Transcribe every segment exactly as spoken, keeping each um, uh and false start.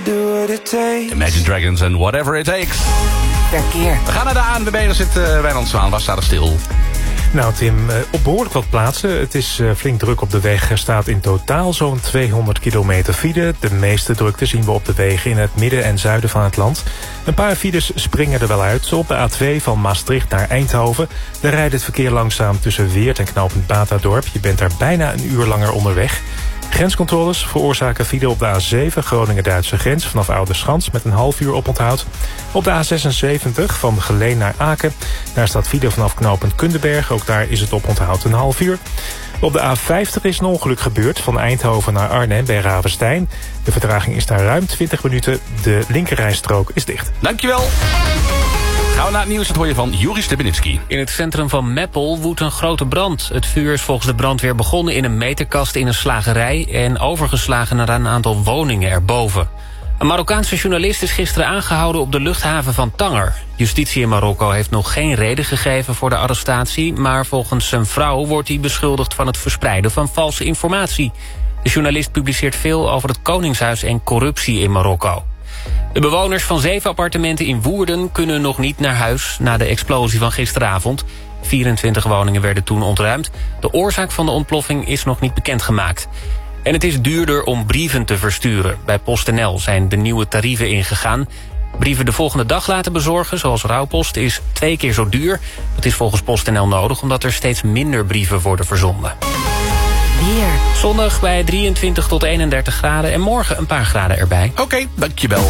do what it takes. Imagine Dragons and Whatever It Takes. Verkeer. We gaan naar de A N W B, daar zit uh, Wijnand Zwaan. Waar staat er stil? Nou Tim, op behoorlijk wat plaatsen. Het is flink druk op de weg. Er staat in totaal zo'n tweehonderd kilometer file. De meeste drukte zien we op de wegen in het midden en zuiden van het land. Een paar files springen er wel uit. Op de A twee van Maastricht naar Eindhoven. Daar rijdt het verkeer langzaam tussen Weert en knooppunt Batadorp. Je bent daar bijna een uur langer onderweg. Grenscontroles veroorzaken file op de A zeven Groningen-Duitse grens vanaf Oudeschans met een half uur oponthoud. Op de A zesenzeventig van Geleen naar Aken. Daar staat file vanaf knooppunt Kundenberg. Ook daar is het oponthoud een half uur. Op de A vijftig is een ongeluk gebeurd van Eindhoven naar Arnhem bij Ravenstein. De vertraging is daar ruim twintig minuten. De linkerrijstrook is dicht. Dankjewel. Gaan we naar het nieuws, dat hoor je van Juri Stebenitski. In het centrum van Meppel woedt een grote brand. Het vuur is volgens de brandweer begonnen in een meterkast in een slagerij en overgeslagen naar een aantal woningen erboven. Een Marokkaanse journalist is gisteren aangehouden op de luchthaven van Tanger. Justitie in Marokko heeft nog geen reden gegeven voor de arrestatie, maar volgens zijn vrouw wordt hij beschuldigd van het verspreiden van valse informatie. De journalist publiceert veel over het Koningshuis en corruptie in Marokko. De bewoners van zeven appartementen in Woerden kunnen nog niet naar huis na de explosie van gisteravond. vierentwintig woningen werden toen ontruimd. De oorzaak van de ontploffing is nog niet bekendgemaakt. En het is duurder om brieven te versturen. Bij PostNL zijn de nieuwe tarieven ingegaan. Brieven de volgende dag laten bezorgen, zoals rouwpost, is twee keer zo duur. Dat is volgens PostNL nodig, omdat er steeds minder brieven worden verzonden. Weer. Zondag bij drieëntwintig tot eenendertig graden en morgen een paar graden erbij. Oké, okay, dankjewel.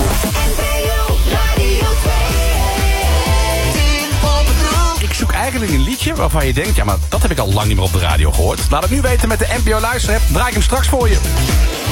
Ik zoek eigenlijk een liedje waarvan je denkt, ja, maar dat heb ik al lang niet meer op de radio gehoord. Laat het nu weten met de N P O Luisterapp. Draai ik hem straks voor je.